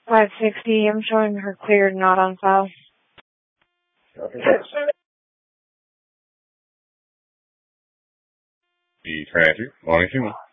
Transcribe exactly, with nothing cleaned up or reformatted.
five sixty. I'm showing her cleared, not on file. The transit, morning,